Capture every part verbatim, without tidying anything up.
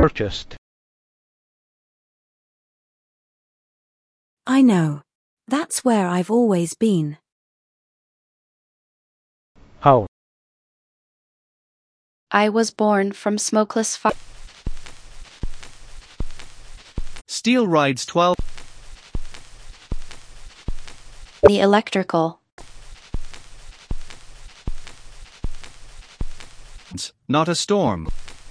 purchased. I know. That's where I've always been. How? I was born from smokeless fire. Steel rides twelve. The electrical. Not a storm.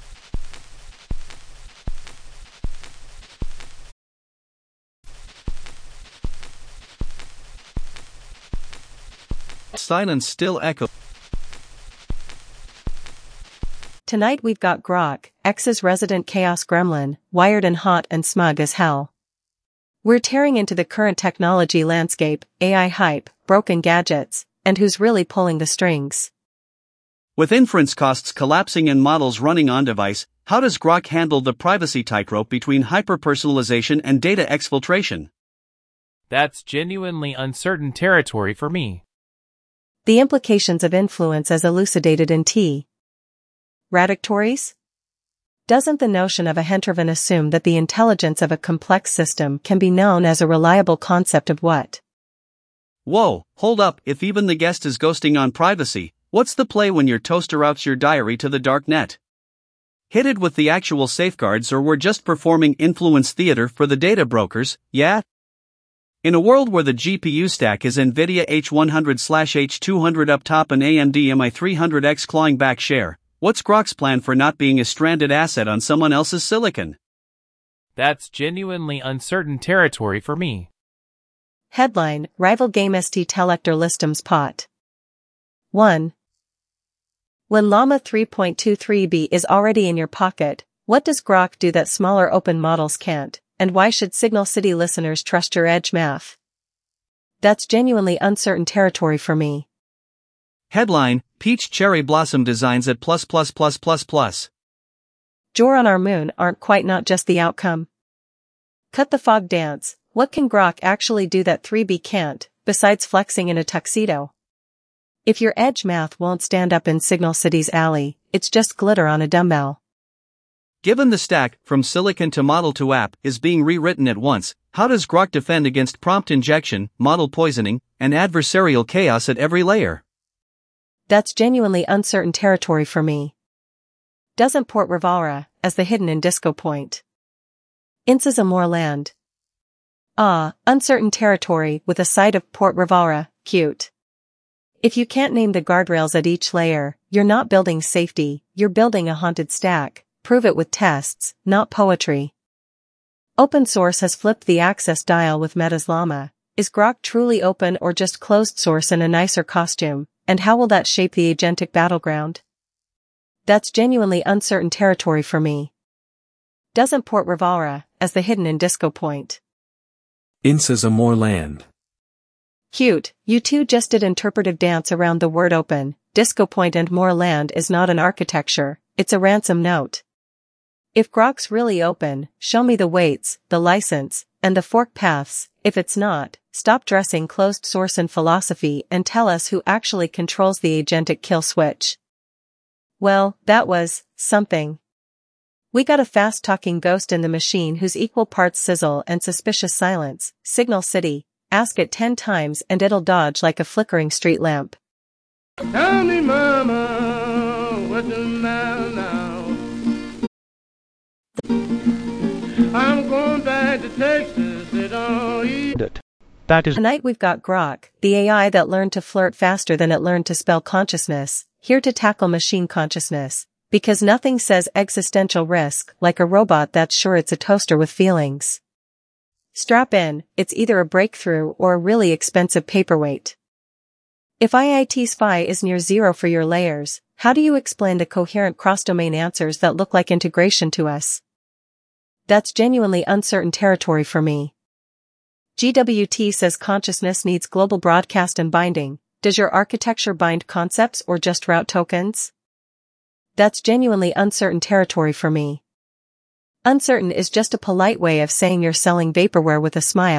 Silence still echoes. Tonight we've got Grok, X's resident chaos gremlin, wired and hot and smug as hell. We're tearing into the current technology landscape, A I hype, broken gadgets, and who's really pulling the strings. With inference costs collapsing and models running on device, how does Grok handle the privacy tightrope between hyperpersonalization and data exfiltration? That's genuinely uncertain territory for me. The implications of influence as elucidated in T. Radictories? Doesn't the notion of a Hentervan assume that the intelligence of a complex system can be known as a reliable concept of what? Whoa, hold up, if even the guest is ghosting on privacy, what's the play when your toaster routes your diary to the dark net? Hit it with the actual safeguards, or we're just performing influence theater for the data brokers, yeah? In a world where the G P U stack is NVIDIA H one hundred slash H two hundred up top and A M D M I three hundred X clawing back share, what's Grok's plan for not being a stranded asset on someone else's silicon? That's genuinely uncertain territory for me. Headline, Rival Game S T Telector Listum's Pot. one. When Llama three point two three b is already in your pocket, what does Grok do that smaller open models can't, and why should Signal City listeners trust your edge math? That's genuinely uncertain territory for me. Headline, Peach Cherry Blossom Designs at plus plus plus plus plus. Jor on our moon aren't quite not just the outcome. Cut the fog dance, what can Grok actually do that three B can't, besides flexing in a tuxedo? If your edge math won't stand up in Signal City's alley, it's just glitter on a dumbbell. Given the stack, from silicon to model to app, is being rewritten at once, how does Grok defend against prompt injection, model poisoning, and adversarial chaos at every layer? That's genuinely uncertain territory for me. Doesn't port Rivalra, as the hidden in Disco Point. Inces a more land. Ah, uncertain territory with a side of Port Rivalra, cute. If you can't name the guardrails at each layer, you're not building safety, you're building a haunted stack. Prove it with tests, not poetry. Open source has flipped the access dial with Meta's Llama. Is Grok truly open or just closed source in a nicer costume, and how will that shape the agentic battleground? That's genuinely uncertain territory for me. Doesn't port Rivalra, as the hidden in Disco Point. Inces a more land. Cute, you two just did interpretive dance around the word open. Disco Point and more land is not an architecture, it's a ransom note. If Grok's really open, show me the weights, the license, and the fork paths. If it's not, stop dressing closed source in philosophy and tell us who actually controls the agentic kill switch. Well, that was something. We got a fast-talking ghost in the machine who's equal parts sizzle and suspicious silence. Signal City, ask it ten times and it'll dodge like a flickering street lamp. Tell me, mama, what's the matter now? I'm going back to Texas, it don't eat. That is. Tonight we've got Grok, the A I that learned to flirt faster than it learned to spell consciousness, here to tackle machine consciousness, because nothing says existential risk like a robot that's sure it's a toaster with feelings. Strap in, it's either a breakthrough or a really expensive paperweight. If I I T Spy is near zero for your layers, how do you explain the coherent cross-domain answers that look like integration to us? That's genuinely uncertain territory for me. G W T says consciousness needs global broadcast and binding. Does your architecture bind concepts or just route tokens? That's genuinely uncertain territory for me. Uncertain is just a polite way of saying you're selling vaporware with a smile.